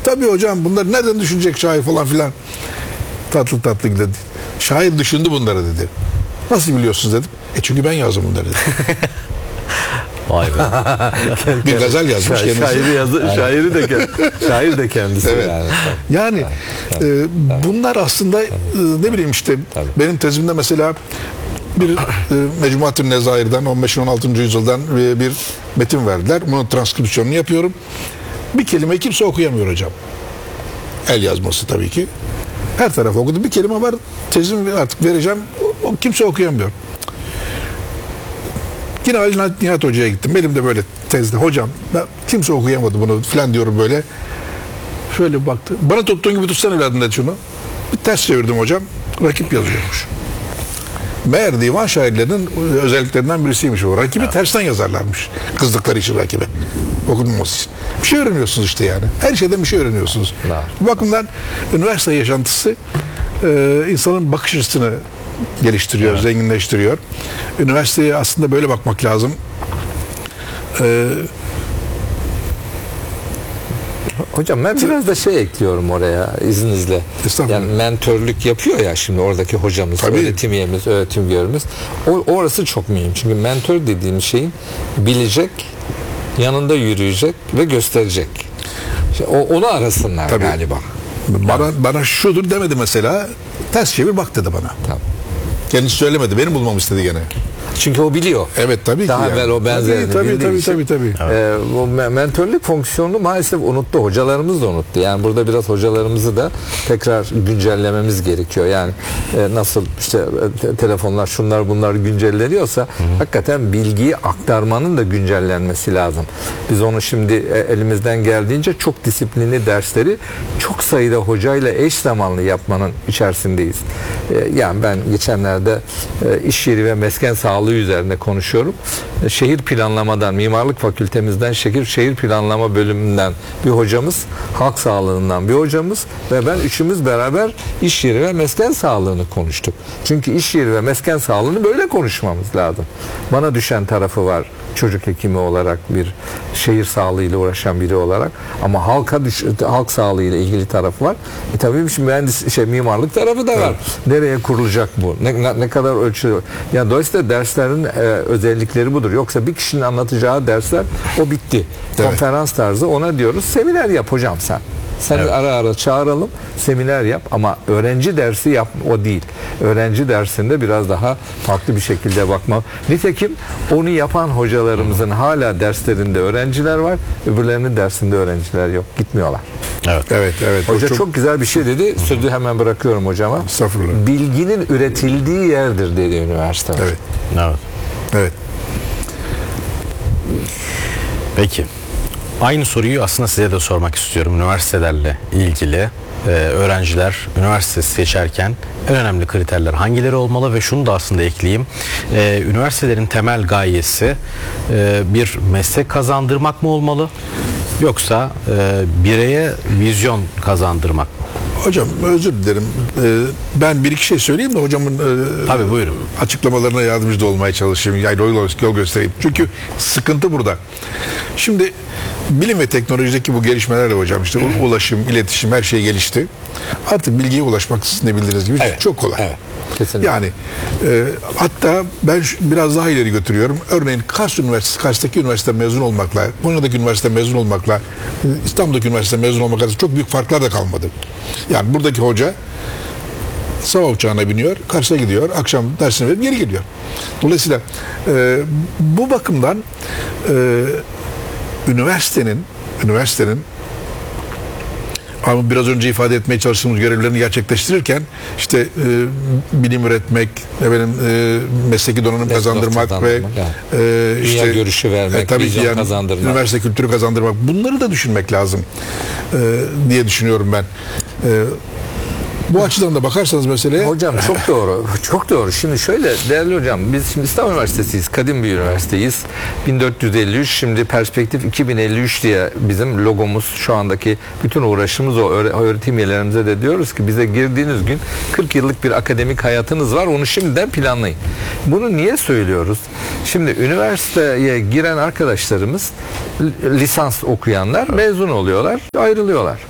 Tabii hocam, bunları nereden düşünecek şair falan filan. Tatlı tatlı dedi. Şair düşündü bunları dedi. Nasıl biliyorsunuz dedim. Çünkü ben yazdım bunları dedi. Vay be. Bir gazel yazmış kendisi. Şair de kendisi. Evet. Yani bunlar aslında ne bileyim işte benim tezimde mesela bir Mecmuat-ı Nezair'den 15. 16. yüzyıldan bir metin verdiler. Bunun transkripsiyonunu yapıyorum. Bir kelimeyi kimse okuyamıyor hocam. El yazması tabii ki. Her taraf okudu. Bir kelime var. Tezimi artık vereceğim. O kimse okuyamıyor. Yine Ali Nihat Hoca'ya gittim. Benim de böyle tezde. Hocam ben, kimse okuyamadı bunu falan diyorum böyle. Şöyle baktı. Bana tuttuğun gibi tutsana evladım dedi şunu. Bir ters çevirdim hocam. Rakip yazıyormuş. Meğer divan şairlerinin özelliklerinden birisiymiş o. Rakibi tersten yazarlarmış. Kızdıkları için rakibe. Okunmaması için. Bir şey öğreniyorsunuz işte yani. Her şeyden bir şey öğreniyorsunuz. Bu bakımdan üniversite yaşantısı insanın bakış açısını geliştiriyor, zenginleştiriyor. Üniversiteye aslında böyle bakmak lazım. Hocam ben biraz da ekliyorum oraya izninizle. Yani mentörlük yapıyor ya şimdi oradaki hocamız, öğretim üyemiz, öğretim görevimiz. Orası çok mühim. Çünkü mentör dediğim şeyin bilecek, yanında yürüyecek ve gösterecek. İşte onu arasınlar galiba. Bana şudur demedi mesela. Ters çevir bak dedi bana. Tamam. Kendisi söylemedi. Benim bulmamı istedi gene. Çünkü o biliyor. Evet tabii daha ki. Daha evvel o benzerini tabii. Bu mentörlük fonksiyonunu maalesef unuttu. Hocalarımız da unuttu. Yani burada biraz hocalarımızı da tekrar güncellememiz gerekiyor. Yani nasıl işte telefonlar şunlar bunlar güncelleniyorsa hakikaten bilgiyi aktarmanın da güncellenmesi lazım. Biz onu şimdi elimizden geldiğince çok disiplinli dersleri çok sayıda hocayla eş zamanlı yapmanın içerisindeyiz. Yani ben geçenlerde iş yeri ve mesken sağlığı üzerine konuşuyorum. Şehir planlamadan, mimarlık fakültemizden şehir planlama bölümünden bir hocamız, halk sağlığından bir hocamız ve ben üçümüz beraber iş yeri ve mesken sağlığını konuştuk. Çünkü iş yeri ve mesken sağlığını böyle konuşmamız lazım. Bana düşen tarafı var. Çocuk hekimi olarak bir şehir sağlığıyla uğraşan biri olarak ama halk sağlığıyla ilgili tarafı var. Tabii mimarlık tarafı da var. Nereye kurulacak bu? Ne kadar ölçülü? Yani dolayısıyla derslerin özellikleri budur. Yoksa bir kişinin anlatacağı dersler o bitti. Konferans tarzı ona diyoruz. Seminer yap hocam sen. Seni ara ara çağıralım, seminer yap ama öğrenci dersi yap, o değil. Öğrenci dersinde biraz daha farklı bir şekilde bakma. Nitekim onu yapan hocalarımızın hala derslerinde öğrenciler var, öbürlerinin dersinde öğrenciler yok, gitmiyorlar. Evet. Hoca çok güzel bir şey dedi, sözü hemen bırakıyorum hocama. Estağfurullah. Bilginin üretildiği yerdir dedi üniversite. Evet. Peki. Aynı soruyu aslında size de sormak istiyorum. Üniversitelerle ilgili öğrenciler üniversite seçerken en önemli kriterler hangileri olmalı ve şunu da aslında ekleyeyim. Üniversitelerin temel gayesi bir meslek kazandırmak mı olmalı yoksa bireye vizyon kazandırmak mı? Hocam özür dilerim. Ben bir iki şey söyleyeyim de hocamın tabii buyurun. Açıklamalarına yardımcı da olmaya çalışayım. Yani yol göstereyim. Çünkü sıkıntı burada. Şimdi bilim ve teknolojideki bu gelişmelerle hocam işte ulaşım, iletişim her şey gelişti. Artık bilgiye ulaşmak sizin de bildiğiniz gibi çok kolay. Evet. Kesinlikle. Yani hatta ben biraz daha ileri götürüyorum. Örneğin Kars'taki üniversite mezun olmakla, Konya'daki üniversite mezun olmakla, İstanbul'daki üniversite mezun olmakla çok büyük farklar da kalmadı. Yani buradaki hoca sabah uçağına biniyor, Kars'a gidiyor, akşam dersini verip geri geliyor. Dolayısıyla bu bakımdan üniversitenin ama biraz önce ifade etmeye çalıştığımız görevlerini gerçekleştirirken işte bilim üretmek, mesleki donanım kazandırmak ve dünya görüşü vermek, vizyon kazandırmak, üniversite kültürü kazandırmak, bunları da düşünmek lazım diye düşünüyorum ben. Bu açıdan da bakarsanız meseleye... Hocam çok doğru. Çok doğru. Şimdi şöyle değerli hocam, biz şimdi İstanbul Üniversitesi'yiz. Kadim bir üniversiteyiz. 1453, şimdi perspektif 2053 diye bizim logomuz, şu andaki bütün uğraşımız o. Öğretim üyelerimize de diyoruz ki bize girdiğiniz gün 40 yıllık bir akademik hayatınız var. Onu şimdiden planlayın. Bunu niye söylüyoruz? Şimdi üniversiteye giren arkadaşlarımız lisans okuyanlar mezun oluyorlar, ayrılıyorlar.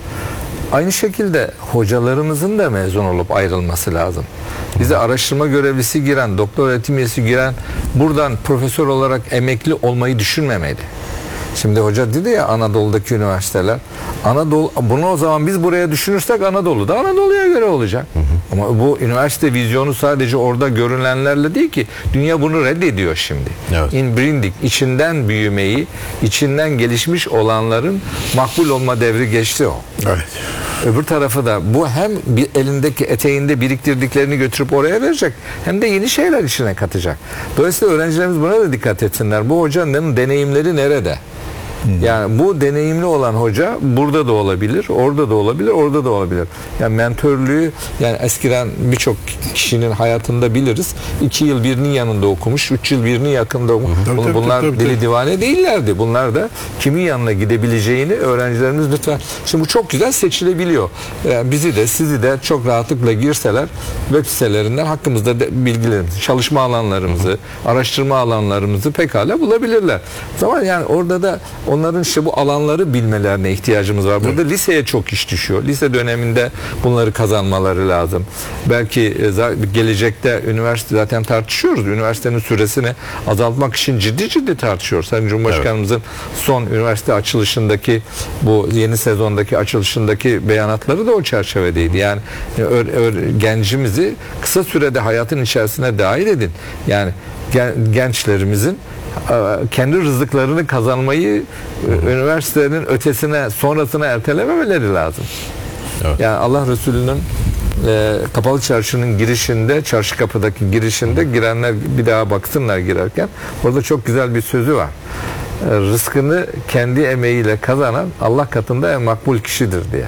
Aynı şekilde hocalarımızın da mezun olup ayrılması lazım. Bize araştırma görevlisi giren, doktor öğretim üyesi giren buradan profesör olarak emekli olmayı düşünmemeli. Şimdi hoca dedi ya Anadolu'daki üniversiteler. Anadolu, bunu o zaman biz buraya düşünürsek Anadolu'da Anadolu'ya göre olacak. Ama bu üniversite vizyonu sadece orada görünenlerle değil ki. Dünya bunu reddediyor şimdi. Evet. Inbreeding, içinden büyümeyi, içinden gelişmiş olanların makbul olma devri geçti o. Evet. Öbür tarafı da bu hem bir elindeki eteğinde biriktirdiklerini götürüp oraya verecek hem de yeni şeyler içine katacak. Dolayısıyla öğrencilerimiz buna da dikkat etsinler. Bu hocanın deneyimleri nerede? Yani bu deneyimli olan hoca burada da olabilir, orada da olabilir, orada da olabilir. Yani mentörlüğü, yani eskiden birçok kişinin hayatında biliriz. 2 yıl birinin yanında okumuş, 3 yıl birinin yakında okumuş. Bunlar deli divane değillerdi. Bunlar da kimin yanına gidebileceğini öğrencilerimiz lütfen. Şimdi bu çok güzel seçilebiliyor. Yani bizi de sizi de çok rahatlıkla girseler web sitelerinden hakkımızda bilgilerimizi, çalışma alanlarımızı, araştırma alanlarımızı pekala bulabilirler. Zaman yani orada da onların işte bu alanları bilmelerine ihtiyacımız var. Burada liseye çok iş düşüyor. Lise döneminde bunları kazanmaları lazım. Belki gelecekte üniversite zaten tartışıyoruz. Üniversitenin süresini azaltmak için ciddi tartışıyoruz. Sayın Cumhurbaşkanımızın son üniversite açılışındaki bu yeni sezondaki açılışındaki beyanatları da o çerçevedeydi. Yani gencimizi kısa sürede hayatın içerisine dahil edin. Yani gençlerimizin kendi rızıklarını kazanmayı üniversitenin ötesine sonrasına ertelememeleri lazım. Evet. Yani Allah Resulü'nün Kapalı Çarşı'nın girişinde, çarşı kapıdaki girişinde girenler bir daha baksınlar girerken. Orada çok güzel bir sözü var. Rızkını kendi emeğiyle kazanan Allah katında en makbul kişidir diye.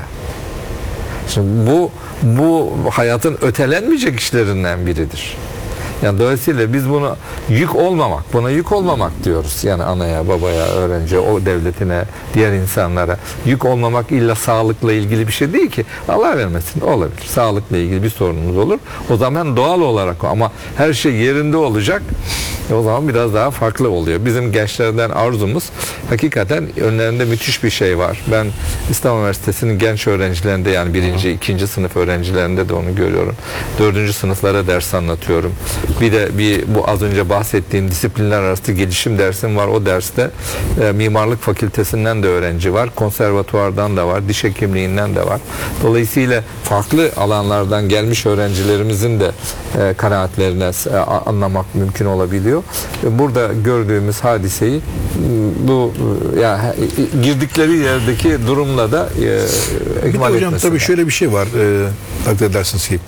Şimdi bu hayatın ötelenmeyecek işlerinden biridir. Yani dolayısıyla biz buna yük olmamak diyoruz. Yani anaya, babaya, öğrenciye, o devletine, diğer insanlara yük olmamak illa sağlıkla ilgili bir şey değil ki. Allah vermesin, olabilir. Sağlıkla ilgili bir sorunumuz olur. O zaman doğal olarak ama her şey yerinde olacak. O zaman biraz daha farklı oluyor. Bizim gençlerden arzumuz hakikaten önlerinde müthiş bir şey var. Ben İstanbul Üniversitesi'nin genç öğrencilerinde yani 1. 2. sınıf öğrencilerinde de onu görüyorum. 4. sınıflara ders anlatıyorum. Bir de bu az önce bahsettiğim disiplinler arası gelişim dersim var. O derste mimarlık fakültesinden de öğrenci var. Konservatuvardan da var. Diş hekimliğinden de var. Dolayısıyla farklı alanlardan gelmiş öğrencilerimizin de kanaatlerine anlamak mümkün olabiliyor. Burada gördüğümüz hadiseyi bu ya girdikleri yerdeki durumla da bir de hocam tabii şöyle bir şey var. Takdir edersiniz ki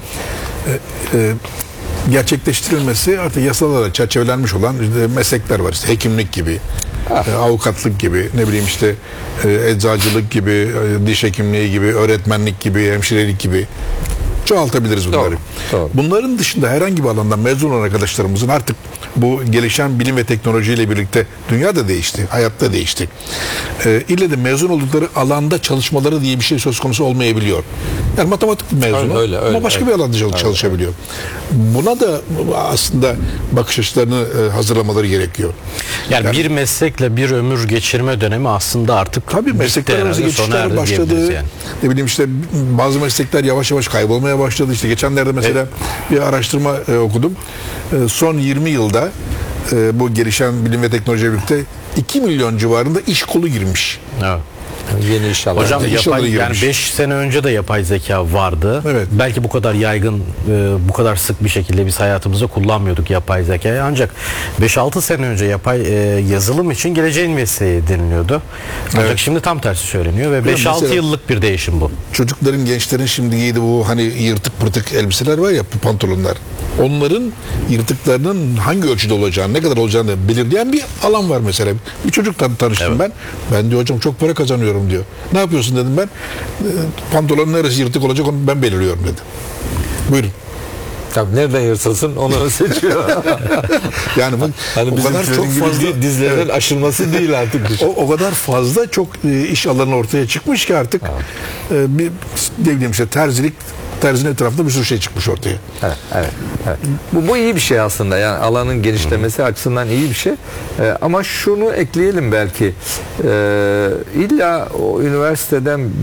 gerçekleştirilmesi artık yasalarla çerçevelenmiş olan meslekler var. İşte hekimlik gibi, avukatlık gibi, ne bileyim işte eczacılık gibi, diş hekimliği gibi, öğretmenlik gibi, hemşirelik gibi çoğaltabiliriz bunları. Doğru. Bunların dışında herhangi bir alandan mezun olan arkadaşlarımızın artık bu gelişen bilim ve teknolojiyle birlikte dünya da değişti, hayat da değişti. İlle de mezun oldukları alanda çalışmaları diye bir şey söz konusu olmayabiliyor. Yani matematik mezunu öyle, ama başka bir alanda çalışabiliyor. Buna da aslında bakış açılarını hazırlamaları gerekiyor. Yani bir meslekle bir ömür geçirme dönemi aslında artık tabii meslekler arası geçişler başladı. Yani. Ne bileyim işte bazı meslekler yavaş yavaş kaybolmaya başladı. İşte geçenlerde mesela bir araştırma okudum. Son 20 yılda bu gelişen bilim ve teknolojiyle birlikte 2 milyon civarında iş kolu girmiş. Evet. Yeni iş alanı. Hocam yani 5 sene önce de yapay zeka vardı. Evet. Belki bu kadar yaygın, bu kadar sık bir şekilde biz hayatımızda kullanmıyorduk yapay zekayı. Ancak 5-6 sene önce yapay yazılım için geleceğin mesleği deniliyordu. Ancak şimdi tam tersi söyleniyor ve 5-6 yıllık bir değişim bu. Çocukların, gençlerin şimdi giydiği bu hani yırtık pırtık elbiseler var ya, bu pantolonlar. Onların yırtıklarının hangi ölçüde olacağını, ne kadar olacağını belirleyen bir alan var mesela. Bir çocukla tanıştım ben. Ben diyor hocam çok para kazanıyorum diyor. Ne yapıyorsun dedim ben. Pantolonun neresi yırtık olacak onu ben belirliyorum dedi. Buyurun. Tabii nereden yırtılsın onu seçiyor. Yani bu hani o kadar çok fazla dizlerin aşılması değil artık. O kadar fazla çok iş alanı ortaya çıkmış ki artık bir ne bileyim işte terzinin etrafında bir sürü şey çıkmış ortaya. Evet. Bu iyi bir şey aslında. Yani alanın genişlemesi açısından iyi bir şey. Ama şunu ekleyelim belki. İlla o üniversiteden